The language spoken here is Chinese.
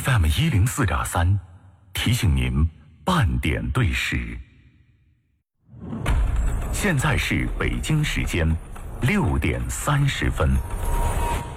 FM104.3，提醒您半点对时。现在是北京时间6点30分。